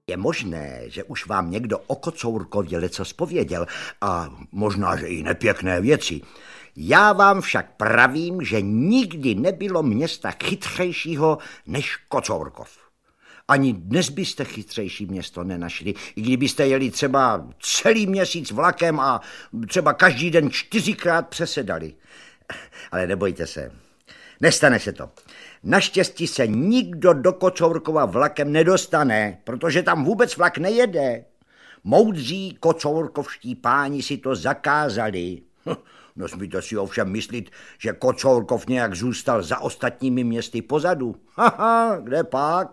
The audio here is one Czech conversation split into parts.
Je možné, že už vám někdo o Kocourkově lecos pověděl a možná, že i nepěkné věci. Já vám však pravím, že nikdy nebylo města chytřejšího než Kocourkov. Ani dnes byste chytřejší město nenašli, i kdybyste jeli třeba celý měsíc vlakem a třeba každý den 4krát přesedali. Ale nebojte se, nestane se to. Naštěstí se nikdo do Kocourkova vlakem nedostane, protože tam vůbec vlak nejede. Moudří kocourkovští páni si to zakázali. Nesmíte si ovšem myslit, že Kocourkov nějak zůstal za ostatními městy pozadu. Haha, kde pak?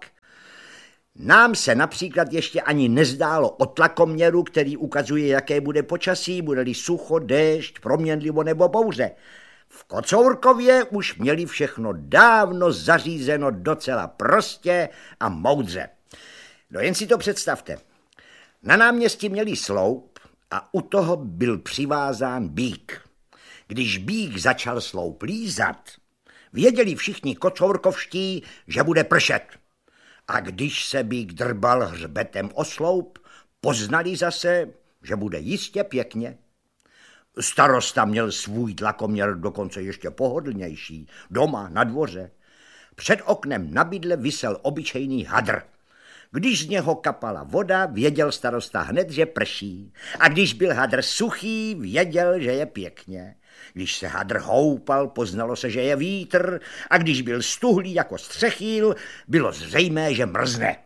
Nám se například ještě ani nezdálo o tlakoměru, který ukazuje, jaké bude počasí, bude-li sucho, déšť, proměnlivo nebo bouře. V Kocourkově už měli všechno dávno zařízeno docela prostě a moudře. No jen si to představte. Na náměstí měli sloup a u toho byl přivázán býk. Když býk začal sloup lízat, věděli všichni kocourkovští, že bude pršet. A když se býk drbal hřbetem o sloup, poznali zase, že bude jistě pěkně. Starosta měl svůj tlakoměr dokonce ještě pohodlnější, doma na dvoře. Před oknem na bydle visel obyčejný hadr. Když z něho kapala voda, věděl starosta hned, že prší. A když byl hadr suchý, věděl, že je pěkně. Když se hadr houpal, poznalo se, že je vítr. A když byl stuhlý jako střechýl, bylo zřejmé, že mrzne.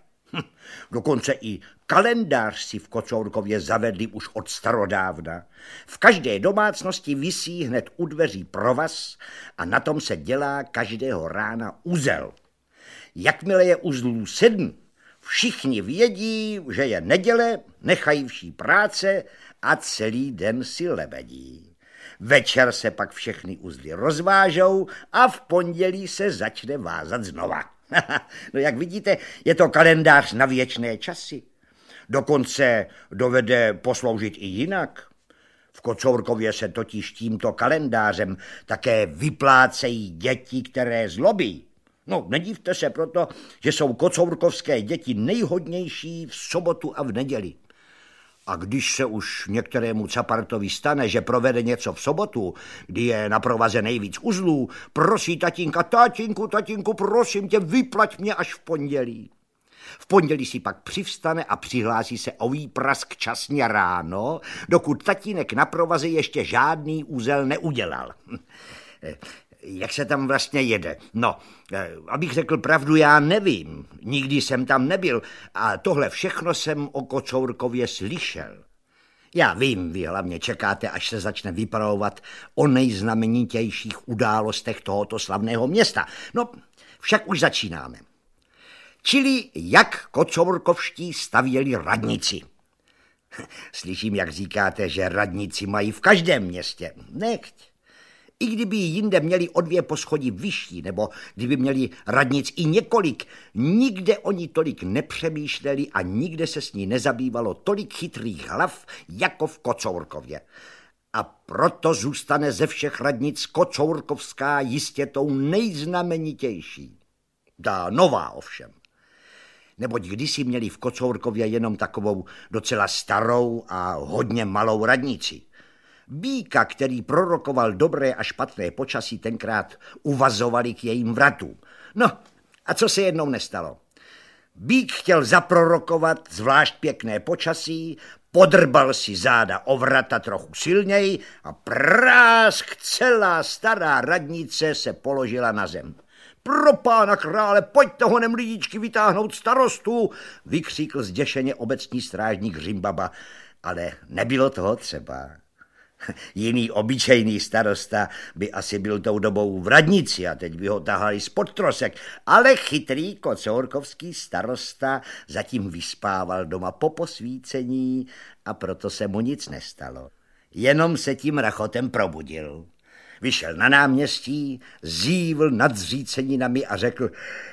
Dokonce i kalendář si v Kocourkově zavedli už od starodávna. V každé domácnosti visí hned u dveří provaz a na tom se dělá každého rána uzel. Jakmile je uzlů 7, všichni vědí, že je neděle, nechají vší práce a celý den si lebedí. Večer se pak všechny uzly rozvážou a v pondělí se začne vázat znova. No jak vidíte, je to kalendář na věčné časy. Dokonce dovede posloužit i jinak. V Kocourkově se totiž tímto kalendářem také vyplácejí děti, které zlobí. No, nedívte se proto, že jsou kocourkovské děti nejhodnější v sobotu a v neděli. A když se už některému capartovi stane, že provede něco v sobotu, kdy je na provaze nejvíc uzlů, prosí tatínka, tatínku, prosím tě, vyplať mě až v pondělí. V pondělí si pak přivstane a přihlásí se o výprask časně ráno, dokud tatínek na provaze ještě žádný úzel neudělal. Jak se tam vlastně jede? No, abych řekl pravdu, já nevím. Nikdy jsem tam nebyl a tohle všechno jsem o Kocourkově slyšel. Já vím, vy hlavně čekáte, až se začne vypravovat o nejznamenitějších událostech tohoto slavného města. No, však už začínáme. Čili jak kocourkovští stavěli radnici. Slyším, jak říkáte, že radnici mají v každém městě. Nechť. I kdyby jinde měli o 2 poschodí vyšší, nebo kdyby měli radnic i několik, nikde oni tolik nepřemýšleli a nikde se s ní nezabývalo tolik chytrých hlav, jako v Kocourkově. A proto zůstane ze všech radnic kocourkovská jistě tou nejznamenitější. Ta nová ovšem. Neboť kdysi měli v Kocourkově jenom takovou docela starou a hodně malou radnici. Býka, který prorokoval dobré a špatné počasí, tenkrát uvazovali k jejím vratům. No, a co se jednou nestalo? Býk chtěl zaprorokovat zvlášť pěkné počasí, podrbal si záda o vrata trochu silněji a prásk, celá stará radnice se položila na zem. Pro pána krále, pojďte honem lidičky vytáhnout starostu, vykřikl zděšeně obecní strážník Hřimbaba, ale nebylo toho třeba. Jiný obyčejný starosta by asi byl tou dobou v radnici a teď by ho tahali spod trosek, ale chytrý kocourkovský starosta zatím vyspával doma po posvícení a proto se mu nic nestalo. Jenom se tím rachotem probudil. Vyšel na náměstí, zívl nad zříceninami a řekl: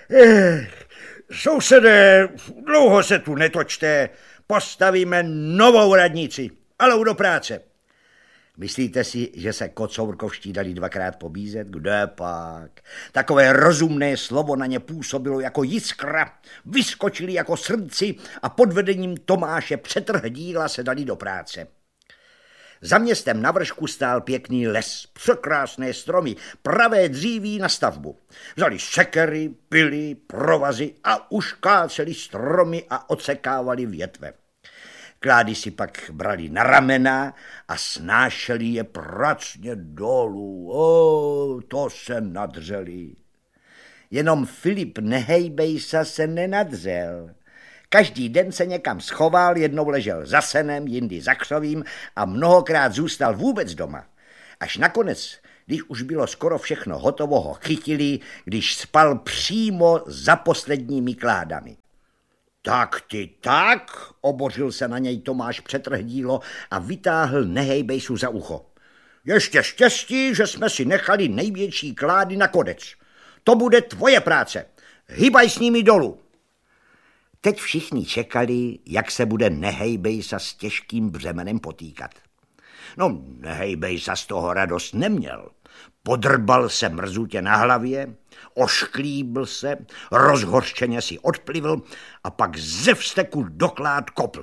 sousedé, dlouho se tu netočte, postavíme novou radnici, ale do práce. Myslíte si, že se kocourkovští dali dvakrát pobízet? Kde pak? Takové rozumné slovo na ně působilo jako jiskra, vyskočili jako srdci a pod vedením Tomáše Přetrhdíla se dali do práce. Za městem na vršku stál pěkný les, překrásné stromy, pravé dříví na stavbu. Vzali sekery, pily, provazy a uškáceli stromy a odsekávali větve. Klády si pak brali na ramena a snášeli je pracně dolů. To se nadřeli. Jenom Filip Nehejbejsa se nenadřel. Každý den se někam schoval, jednou ležel za senem, jindy za křovím a mnohokrát zůstal vůbec doma. Až nakonec, když už bylo skoro všechno hotovo, ho chytili, když spal přímo za posledními kládami. Tak ty tak, obořil se na něj Tomáš Přetrhdílo a vytáhl Nehejbejsu za ucho. Ještě štěstí, že jsme si nechali největší klády na konec. To bude tvoje práce. Hýbaj s nimi dolů. Teď všichni čekali, jak se bude Nehejbejsa s těžkým břemenem potýkat. No, Nehejbejsa z toho radost neměl. Podrbal se mrzutě na hlavě, ošklíbl se, rozhořčeně si odplivl a pak ze vzteku do klád kopl.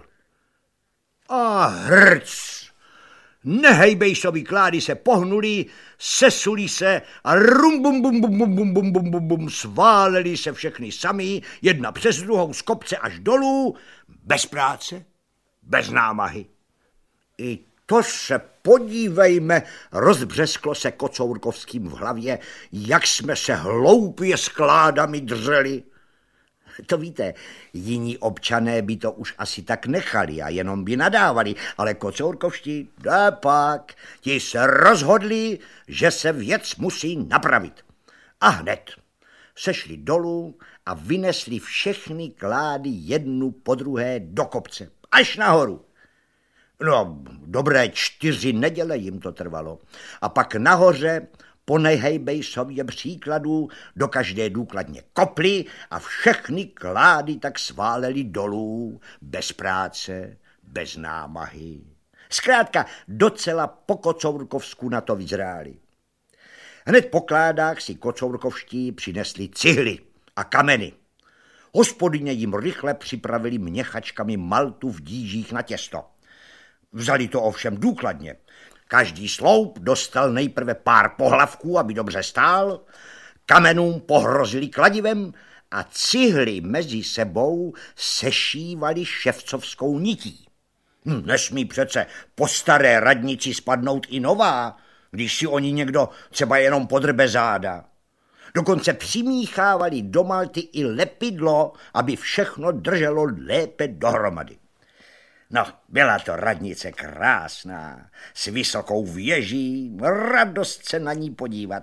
A hrc! Nehejbejsovi klády se pohnuli, sesuli se a rum bum bum bum bum bum bum bum bum bum sváleli se všechny sami, jedna přes druhou z kopce až dolů, bez práce, bez námahy. I to se podívejme, rozbřesklo se Kocourkovským v hlavě, jak jsme se hloupě s kládami dřeli. To víte, jiní občané by to už asi tak nechali a jenom by nadávali, ale Kocourkovští, pak, ti se rozhodli, že se věc musí napravit. A hned sešli dolů a vynesli všechny klády jednu po druhé do kopce, až nahoru. No, dobré 4 neděle jim to trvalo. A pak nahoře po Nehejbejsově příkladu do každé důkladně kopli a všechny klády tak sváleli dolů, bez práce, bez námahy. Zkrátka docela po kocourkovsku na to vyzráli. Hned po kládách si kocourkovští přinesli cihly a kameny. Hospodyně jim rychle připravili měchačkami maltu v dížích na těsto. Vzali to ovšem důkladně. Každý sloup dostal nejprve pár pohlavků, aby dobře stál, kamenům pohrozili kladivem a cihly mezi sebou sešívali ševcovskou nití. Nesmí přece po staré radnici spadnout i nová, když si o ní někdo třeba jenom podrbe záda. Dokonce přimíchávali do malty i lepidlo, aby všechno drželo lépe dohromady. No, byla to radnice krásná, s vysokou věží, radost se na ní podívat.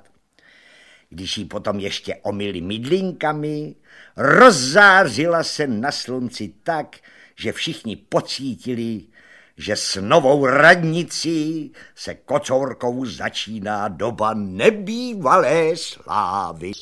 Když ji potom ještě omyli mydlinkami, rozzářila se na slunci tak, že všichni pocítili, že s novou radnicí se Kocourkovu začíná doba nebývalé slávy.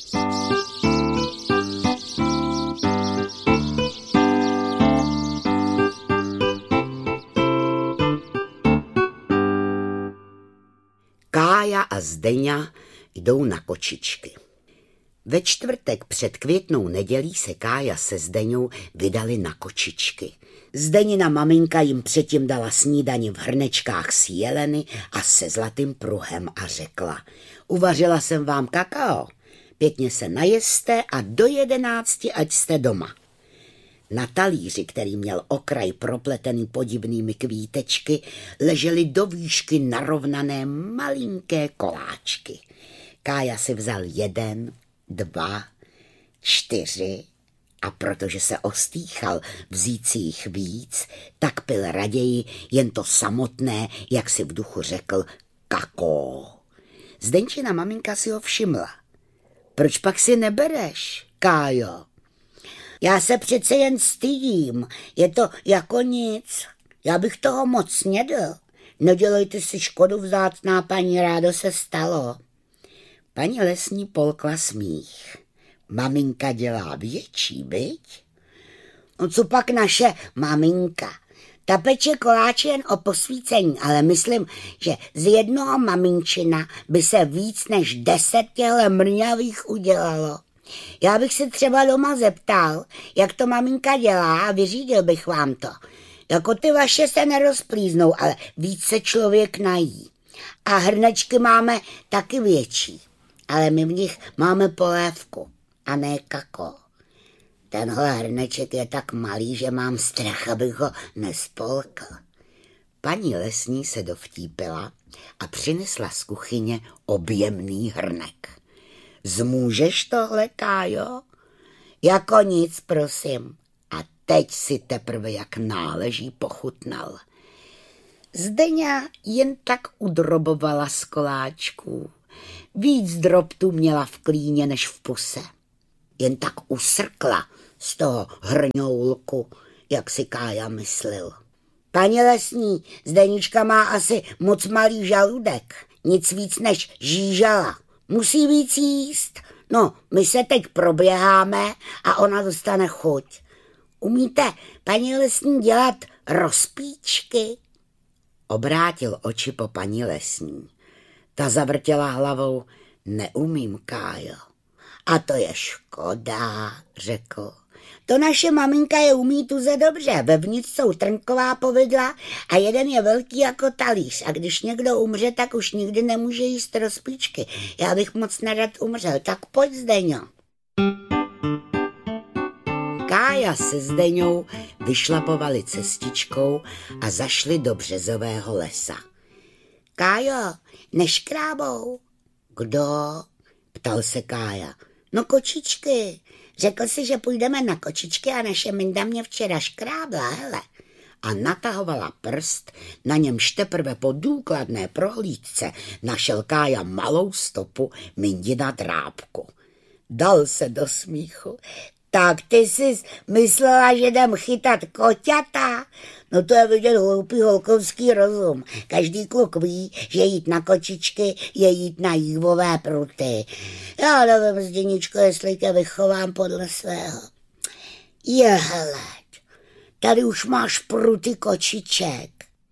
Kája a Zdeňa jdou na kočičky. Ve čtvrtek před Květnou nedělí se Kája se Zdeňou vydali na kočičky. Zdeňina maminka jim předtím dala snídani v hrnečkách s jeleny a se zlatým pruhem a řekla: uvařila jsem vám kakao, pěkně se najeste a do 11 ať jste doma. Na talíři, který měl okraj propletený podivnými kvítečky, ležely do výšky narovnané malinké koláčky. Kája si vzal 1, 2, 4 a protože se ostýchal vzít si jich víc, tak pil raději jen to samotné, jak si v duchu řekl, kakó. Zdenčina maminka si ho všimla. Proč pak si nebereš, Kájo? Já se přece jen stydím, je to jako nic. Já bych toho moc snědl. Nedělejte si škodu, vzácná paní, rádo se stalo. Paní lesní polkla smích. Maminka dělá větší, viď? No co pak naše maminka? Ta peče koláče jen o posvícení, ale myslím, že z jednoho maminčina by se víc než 10 těhle mrňavých udělalo. Já bych se třeba doma zeptal, jak to maminka dělá a vyřídil bych vám to. Jako ty vaše se nerozplíznou, ale víc se člověk nají. A hrnečky máme taky větší, ale my v nich máme polévku a ne kako. Tenhle hrneček je tak malý, že mám strach, abych ho nespolkl. Paní lesní se dovtípila a přinesla z kuchyně objemný hrnek. Zmůžeš tohle, Kájo? Jako nic, prosím. A teď si teprve jak náleží pochutnal. Zdeňa jen tak udrobovala z koláčků. Víc drobtů měla v klíně než v puse. Jen tak usrkla z toho hrňoulku, jak si Kája myslel. Paní lesní, Zdenička má asi moc malý žaludek, nic víc než žížala. Musí víc jíst. No, my se teď proběháme a ona dostane chuť. Umíte, paní lesní, dělat rozpíčky? Obrátil oči po paní lesní. Ta zavrtěla hlavou. Neumím, Kájo. A to je škoda, řekl. To naše maminka je umí tuze dobře. Vevnitř jsou trnková povidla a jeden je velký jako talíř. A když někdo umře, tak už nikdy nemůže jíst rozpíčky. Já bych moc nerad umřel. Tak pojď, Zdeňo. Kája se Zdeňou vyšlapovali cestičkou a zašli do březového lesa. Kájo, neškrábou. Kdo? Ptal se Kája. No kočičky. Řekl si, že půjdeme na kočičky a naše Minda mě včera škrábla, hele. A natahovala prst, na němž teprve po důkladné prohlídce našel Kája malou stopu Mindina drápku. Dal se do smíchu. Tak ty jsi myslela, že jdem chytat koťata? No to je vidět hloupý holkovský rozum. Každý kluk ví, že jít na kočičky je jít na jívové pruty. Já nevím, Zděničko, jestli tě vychovám podle svého. Hele, tady už máš pruty kočiček.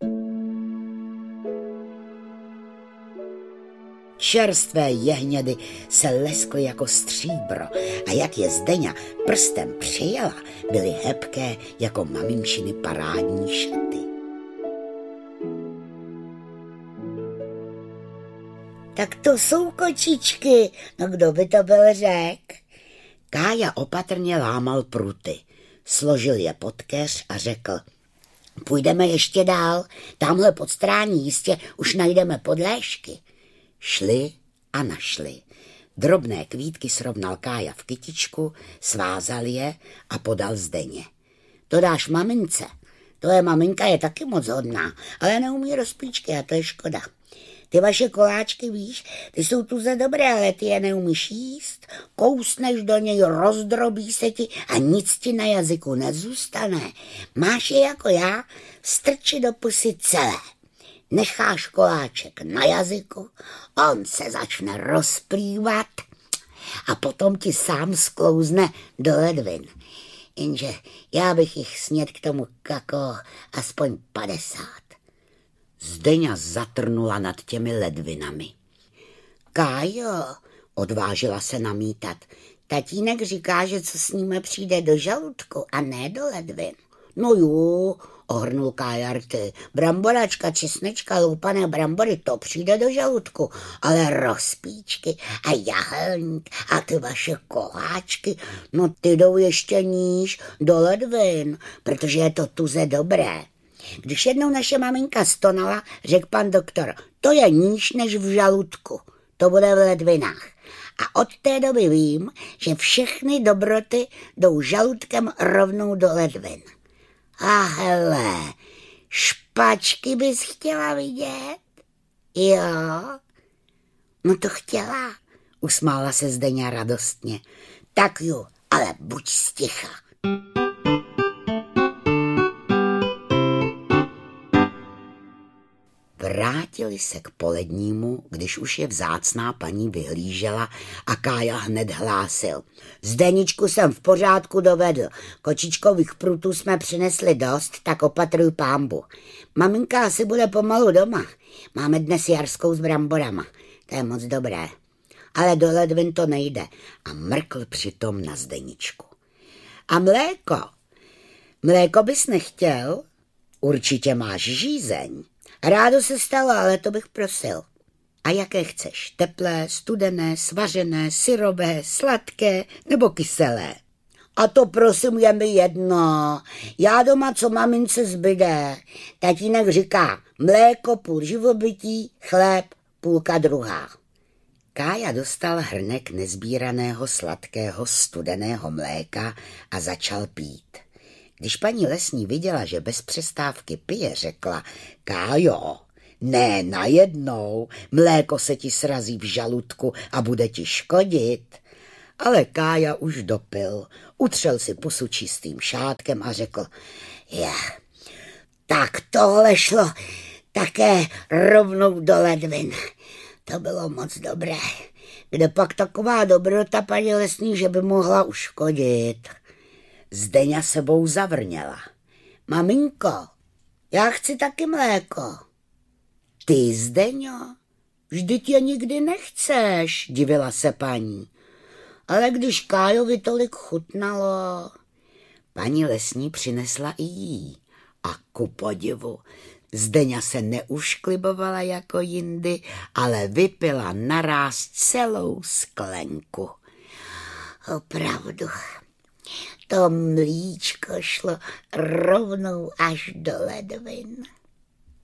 Čerstvé jehnědy se leskly jako stříbro a jak je Zdeňa prstem přijela, byly hebké jako maminčiny parádní šaty. Tak to jsou kočičky, no kdo by to byl řek? Kája opatrně lámal pruty, složil je pod keř a řekl: půjdeme ještě dál, tamhle pod strání jistě už najdeme podléžky. Šli a našli. Drobné kvítky srovnal Kája v kytičku, svázal je a podal Zdeně. To dáš mamince. Tvoje maminka je taky moc hodná, ale neumí rozpíčky a to je škoda. Ty vaše koláčky, víš, ty jsou tuze dobré, ale ty je neumíš jíst. Kousneš do něj, rozdrobí se ti a nic ti na jazyku nezůstane. Máš je jako já, strči do pusy celé. Necháš koláček na jazyku, on se začne rozplývat a potom ti sám sklouzne do ledvin. Jenže já bych jich sněd k tomu kako aspoň 50. Zdeňa zatrnula nad těmi ledvinami. Kájo, odvážila se namítat, tatínek říká, že co sníme přijde do žaludku a ne do ledvin. No jo, ohrnul Kája rty. Bramboračka, česnečka, loupané brambory, to přijde do žaludku, ale rozpíčky a jahelník a ty vaše koláčky, no ty jdou ještě níž do ledvin, protože je to tuze dobré. Když jednou naše maminka stonala, řekl pan doktor, to je níž než v žaludku, to bude v ledvinách. A od té doby vím, že všechny dobroty jdou žaludkem rovnou do ledvin. A hele, špačky bys chtěla vidět? Jo, no to chtěla, usmála se Zdeňa radostně. Tak jo, ale buď sticha. Vrátili se k polednímu, když už je vzácná paní vyhlížela a Kája hned hlásil. Zdeničku jsem v pořádku dovedl. Kočičkových prutů jsme přinesli dost, tak opatruj pánbu. Maminka asi bude pomalu doma. Máme dnes jarskou s bramborama. To je moc dobré. Ale do ledvin to nejde. A mrkl přitom na Zdeničku. A mléko? Mléko bys nechtěl? Určitě máš žízeň. Rádo se stalo, ale to bych prosil. A jaké chceš? Teplé, studené, svařené, syrové, sladké nebo kyselé? A to prosím je mi jedno. Já doma, co mamince zbyde. Tatínek říká mléko půl živobytí, chléb půlka druhá. Kája dostal hrnek nezbíraného sladkého studeného mléka a začal pít. Když paní lesní viděla, že bez přestávky pije, řekla: Kájo, ne najednou, mléko se ti srazí v žaludku a bude ti škodit. Ale Kája už dopil, utřel si pusu čistým šátkem a řekl: tak tohle šlo také rovnou do ledvin. To bylo moc dobré. Kde pak taková dobrota, paní lesní, že by mohla uškodit? Zdeňa sebou zavrněla. Maminko, já chci taky mléko. Ty, Zdeňo, vždyť je nikdy nechceš, divila se paní. Ale když Kájovi tolik chutnalo. Paní lesní přinesla i jí. A ku podivu, Zdeňa se neušklibovala jako jindy, ale vypila naráz celou sklenku. Opravdu, to mlíčko šlo rovnou až do ledvin.